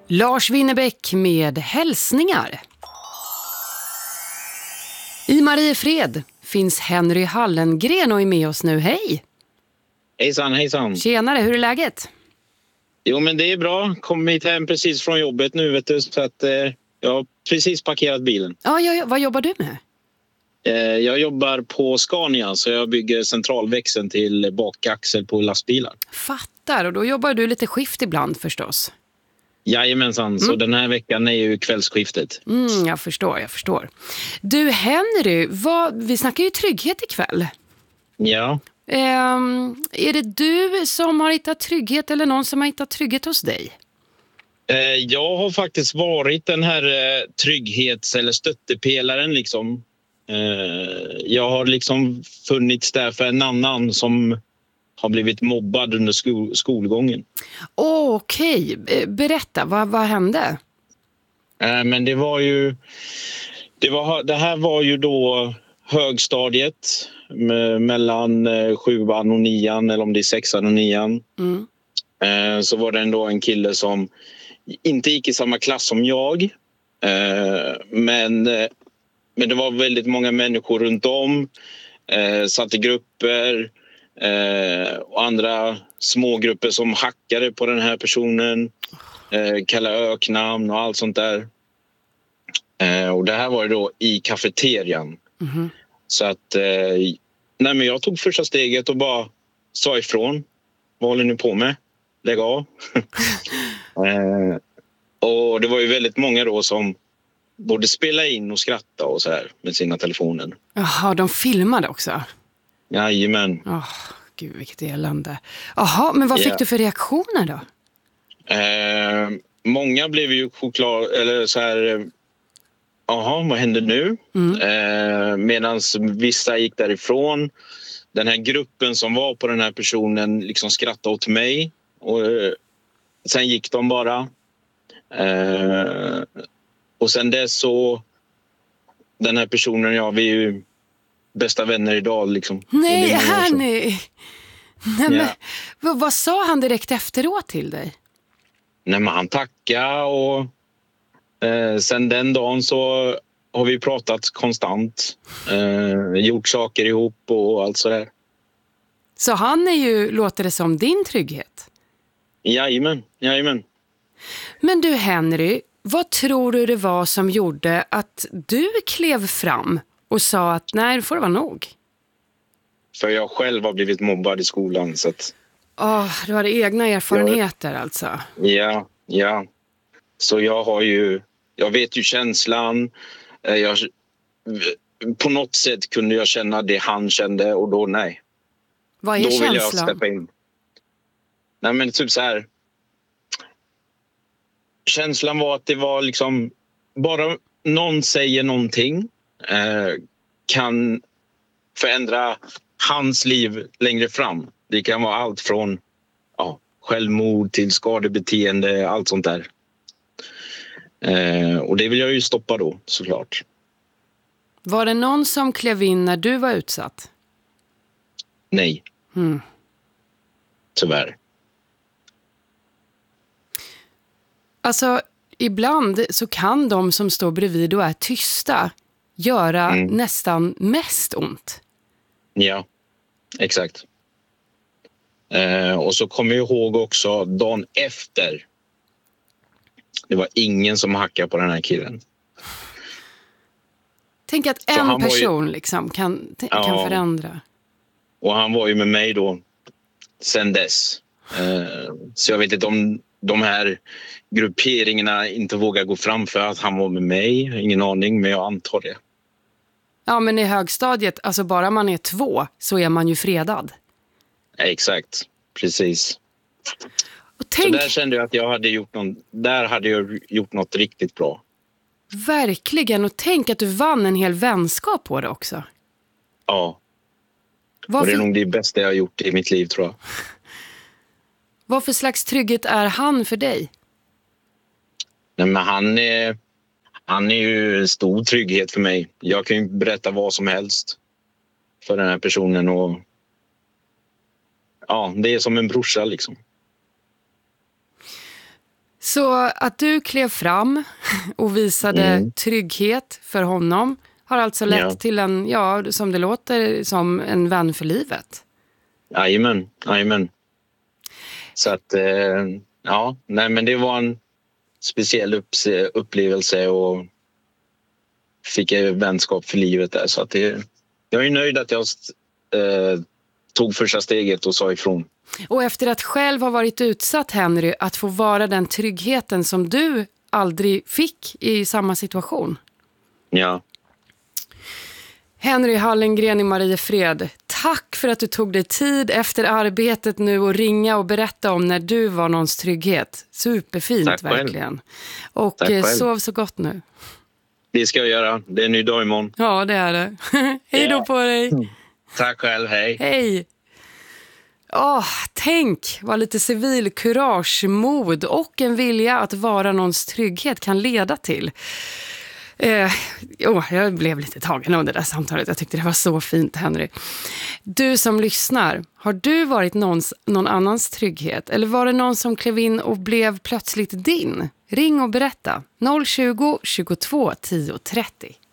Lars Winnerbäck med hälsningar. I Mariefred finns Henry Hallengren och är med oss nu. Hej! Hejsan, hejsan. Tjenare, hur är läget? Jo, men det är bra. Kom hit hem precis från jobbet nu, vet du. Så att jag har precis parkerat bilen. Ja, vad jobbar du med? Jag jobbar på Scania, så jag bygger centralväxeln till bakaxel på lastbilar. Fattar, och då jobbar du lite skift ibland förstås. Jajamensan, så den här veckan är ju kvällsskiftet. Jag förstår. Du Henry, vi snackar ju trygghet ikväll. Ja. Är det du som har hittat trygghet eller någon som har hittat trygghet hos dig? Jag har faktiskt varit den här trygghets- eller stöttepelaren liksom. Jag har liksom funnits där för en annan som har blivit mobbad under skolgången. Okej. Berätta, vad hände? Men det här var ju då högstadiet mellan 7:an och 9:an, eller om det är 6:an och 9:an. Så var det ändå en kille som inte gick i samma klass som jag. Men det var väldigt många människor runt om. Satt i grupper och andra smågrupper som hackade på den här personen. Kalla öknamn och allt sånt där. Och det här var ju då i kafeterian. Så att men jag tog första steget och bara sa ifrån. Vad håller ni på med? Lägg av. Och det var ju väldigt många då som både spelade in och skratta och så här med sina telefoner. Jaha, de filmade också? Jajamän. Gud, vilket elände. Jaha, men vad fick du för reaktioner då? Många blev ju choklad eller så här. Jaha, vad händer nu? Medan vissa gick därifrån. Den här gruppen som var på den här personen liksom skrattade åt mig. Och sen gick de bara. Och sen dess så den här personen och jag, vi är ju bästa vänner idag liksom. Nej, Hanny! Nej, men vad sa han direkt efteråt till dig? Nej, men han tackade och sen den dagen så har vi pratat konstant. Gjort saker ihop och allt sådär. Så han låter det som din trygghet? Jajamän. Men du Henry, vad tror du det var som gjorde att du klev fram och sa att nej, det får det vara nog? För jag själv har blivit mobbad i skolan. Så att... du hade egna erfarenheter alltså? Ja. Så jag vet ju känslan. På något sätt kunde jag känna det han kände och då nej. Vad är då känslan? Vill jag steppa in. Nej, men typ så här. Känslan var att det var liksom bara någon säger någonting kan förändra hans liv längre fram. Det kan vara allt från självmord till skadebeteende, allt sånt där. Och det vill jag ju stoppa då, såklart. Var det någon som klev in när du var utsatt? Nej. Tyvärr. Alltså, ibland så kan de som står bredvid och är tysta göra nästan mest ont. Ja, exakt. Och så kommer jag ihåg också dagen efter. Det var ingen som hackade på den här killen. Tänk att en person liksom kan förändra. Och han var ju med mig då sen dess. Så jag vet inte om de här grupperingarna inte vågar gå fram för att han var med mig. Ingen aning, men jag antar det. Ja, men i högstadiet, alltså bara man är 2 så är man ju fredad. Exakt, precis. Och tänk... Så där kände jag att jag hade gjort något riktigt bra. Verkligen, och tänk att du vann en hel vänskap på det också. Ja. Och det är nog det bästa jag har gjort i mitt liv, tror jag. Vad för slags trygghet är han för dig? Nej, men han är ju en stor trygghet för mig. Jag kan ju berätta vad som helst för den här personen. Och det är som en brorsa liksom. Så Så att du klev fram och visade trygghet för honom har alltså lett till en, som det låter, som en vän för livet. Jajamän. Så att, men det var en speciell upplevelse och fick vänskap för livet där. Så att jag är nöjd att jag tog första steget och sa ifrån. Och efter att själv ha varit utsatt, Henry, att få vara den tryggheten som du aldrig fick i samma situation. Ja. Henry Hallengren i Mariefred, tack för att du tog dig tid efter arbetet nu och ringa och berätta om när du var någons trygghet. Superfint, tack verkligen. Och sov så gott nu. Det ska jag göra. Det är en ny dag imorgon. Ja, det är det. Hej då på dig. Tack själv, hej. Hej. Tänk vad lite civil kurage, mod och en vilja att vara någons trygghet kan leda till. Jag blev lite tagen av det där samtalet. Jag tyckte det var så fint, Henry. Du som lyssnar, har du varit någon annans trygghet? Eller var det någon som klev in och blev plötsligt din? Ring och berätta. 020 22 10 30.